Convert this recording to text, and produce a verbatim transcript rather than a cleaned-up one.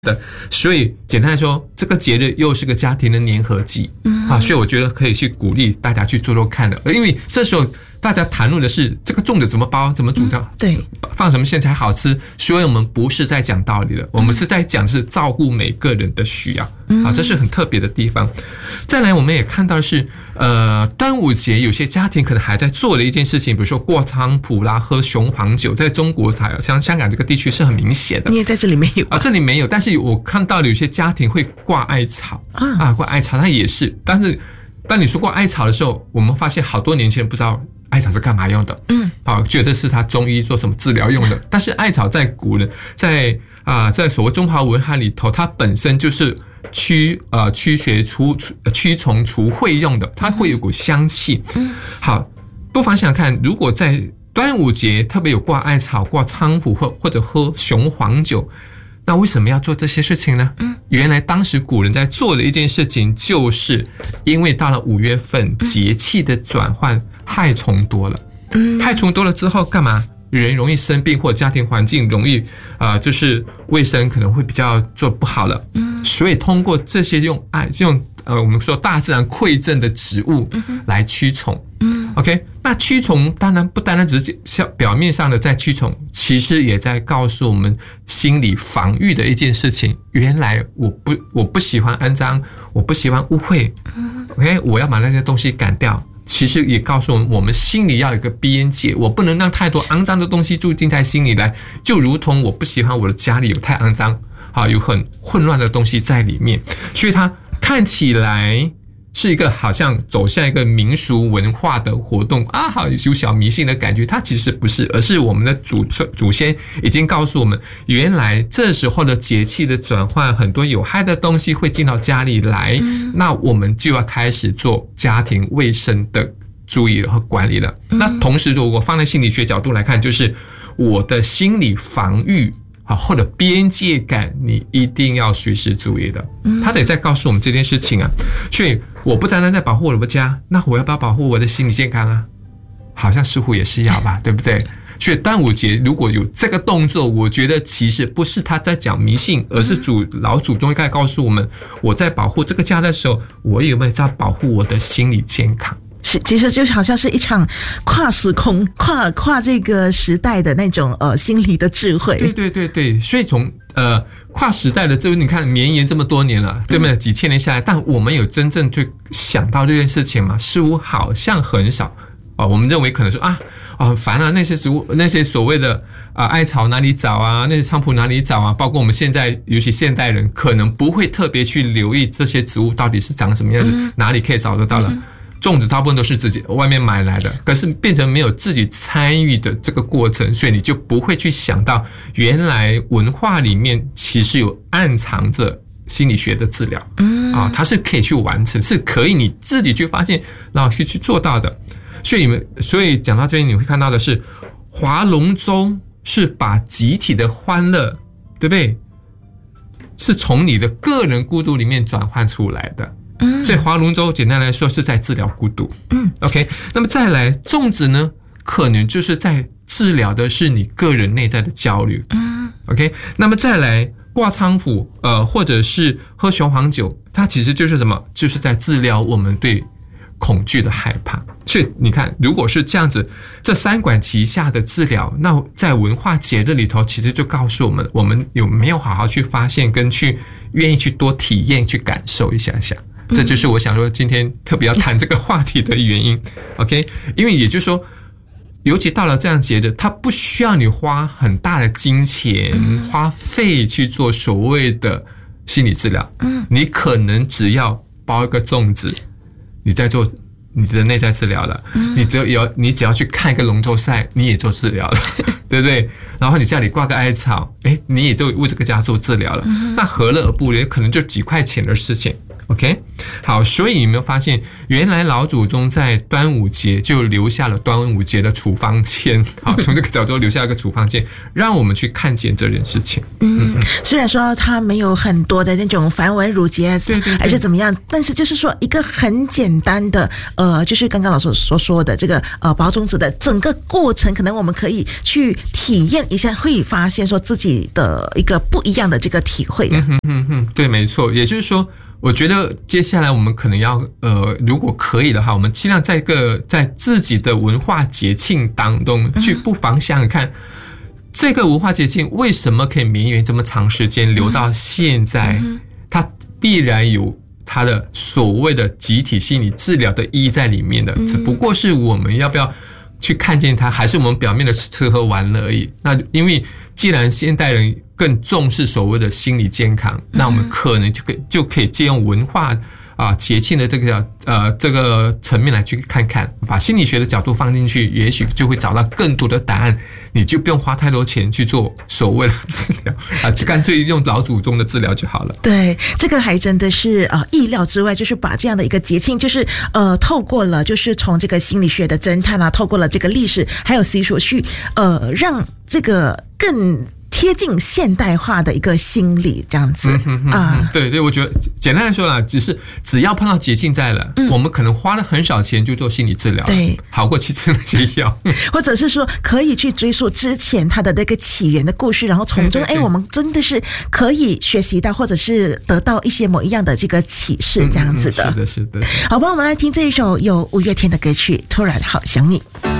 的，所以简单来说，这个节日又是个家庭的粘合剂，嗯啊，所以我觉得可以去鼓励大家去做做看的，因为这时候大家谈论的是这个粽子怎么包、怎么煮的、嗯， 对， 放什么馅才好吃，所以我们不是在讲道理的，我们是在讲是照顾每个人的需要，嗯、啊，这是很特别的地方。再来，我们也看到的是，呃，端午节有些家庭可能还在做的一件事情，比如说过菖蒲啦、喝雄黄酒，在中国还有像香港这个地区是很明显的。 你也在这里没有啊？这里没有，但是我看到的有些家庭会挂艾草啊，啊挂艾草，它也是。但是当你说过艾草的时候，我们发现好多年轻人不知道艾草是干嘛用的，嗯，啊，觉得是他中医做什么治疗用的。但是艾草在古人，在啊、呃，在所谓中华文化里头，它本身就是驱呃驱邪除驱虫除秽用的，它会有股香气。嗯，好，不妨想想看，如果在端午节特别有挂艾草、挂菖蒲或或者喝雄黄酒，那为什么要做这些事情呢？嗯，原来当时古人在做的一件事情，就是因为到了五月份节气的转换，害虫多了。嗯，害虫多了之后干嘛？人容易生病，或者家庭环境容易啊、呃，就是卫生可能会比较做不好了。嗯，所以通过这些用爱用呃我们说大自然馈赠的植物来驱虫。嗯 ，OK， 那驱虫当然不单单只是表面上的在驱虫，其实也在告诉我们心理防御的一件事情。原来我不我不喜欢肮脏，我不喜欢污秽。OK， 我要把那些东西赶掉。其实也告诉我们，我们心里要有一个边界，我不能让太多肮脏的东西住进在心里来，就如同我不喜欢我的家里有太肮脏啊，有很混乱的东西在里面，所以它看起来是一个好像走向一个民俗文化的活动啊，好有小迷信的感觉，它其实不是，而是我们的祖祖先已经告诉我们，原来这时候的节气的转换，很多有害的东西会进到家里来，嗯、那我们就要开始做家庭卫生的注意和管理了。嗯、那同时，如果放在心理学角度来看，就是我的心理防御。或者边界感，你一定要随时注意的。他得在告诉我们这件事情啊，所以我不单单在保护我的家，那我要不要保护我的心理健康啊？好像似乎也是要吧，对不对？所以端午节如果有这个动作，我觉得其实不是他在讲迷信，而是祖老祖宗应该告诉我们，我在保护这个家的时候，我有没有在保护我的心理健康？ 其实就好像是一场跨时空、跨跨这个时代的那种呃心理的智慧。 对对对对，所以从呃跨时代的这个，你看绵延这么多年了，对不对？几千年下来，但我们有真正去想到这件事情吗？似乎好像很少啊、哦。我们认为可能说啊，哦很烦啊，那些植物，那些所谓的啊、呃、艾草哪里找啊，那些菖蒲哪里找啊？包括我们现在，尤其现代人，可能不会特别去留意这些植物到底是长什么样子，嗯、哪里可以找得到了。嗯粽子大部分都是自己外面买来的，可是变成没有自己参与的这个过程，所以你就不会去想到原来文化里面其实有暗藏着心理学的治疗，嗯啊，它是可以去完成，是可以你自己去发现，然后去去做到的。所以你们，所以讲到这边，你会看到的是，划龙舟是把集体的欢乐，对不对？是从你的个人孤独里面转换出来的。所以划龙舟简单来说是在治疗孤独。嗯 ，OK。那么再来粽子呢，可能就是在治疗的是你个人内在的焦虑。嗯 ，OK。那么再来挂菖蒲，呃，或者是喝雄黄酒，它其实就是什么？就是在治疗我们对恐惧的害怕。所以你看，如果是这样子，这三管齐下的治疗，那在文化节日里头，其实就告诉我们，我们有没有好好去发现，跟去愿意去多体验、去感受一下下。这就是我想说今天特别要谈这个话题的原因 ，OK？ 因为也就是说，尤其到了这样节日，它不需要你花很大的金钱、花费去做所谓的心理治疗，嗯，你可能只要包一个粽子，你在做你的内在治疗了，嗯，你只要你只要去看一个龙舟赛，你也做治疗了，对不对？然后你家里挂个艾草，哎，你也就为这个家做治疗了，嗯，那何乐而不为？可能就几块钱的事情。 OK， 好，所以有没有发现，原来老祖宗在端午节就留下了端午节的处方签？好，从这个角度留下一个处方签，让我们去看见这件事情。 嗯，虽然说它没有很多的那种繁文缛节，对对对，还是怎么样，但是就是说一个很简单的，呃，就是刚刚老师所说的这个呃包粽子的整个过程，可能我们可以去体验一下，会发现说自己的一个不一样的这个体会的。 嗯嗯嗯，对，没错，也就是说。我觉得接下来我们可能要呃，如果可以的话，我们尽量在一个在自己的文化节庆当中去，不妨想想看，这个文化节庆为什么可以绵延这么长时间，留到现在，它必然有它的所谓的集体心理治疗的意义在里面的，只不过是我们要不要去看见它，还是我们表面的吃喝玩乐而已。那因为既然现代人更重视所谓的心理健康，那我们可能就可以就可以借用文化啊节庆的这个呃这个层面来去看看，把心理学的角度放进去，也许就会找到更多的答案，你就不用花太多钱去做所谓的治疗啊，干脆用老祖宗的治疗就好了。 对，这个还真的是呃意料之外，就是把这样的一个节庆，就是呃透过了就是从这个心理学的侦探啊，透过了这个历史还有习俗去呃让这个更贴近现代化的一个心理，这样子啊、嗯呃，对对，我觉得简单来说啦，只是只要碰到节庆在了、嗯，我们可能花了很少钱就做心理治疗， 对， 好过去吃那些药， 或者是说可以去追溯之前它的那个起源的故事，然后从中哎，我们真的是可以学习到，或者是得到一些某一样的这个启示，这样子的， 嗯嗯、是的，是的。 好吧，我们来听这一首有五月天的歌曲《突然好想你》。